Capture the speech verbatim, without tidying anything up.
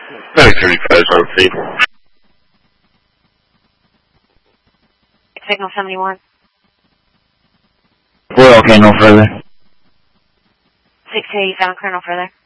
nine thirty-five is on scene. Signal seventy-one. We're okay, no further. six eighty-seven, Colonel, further.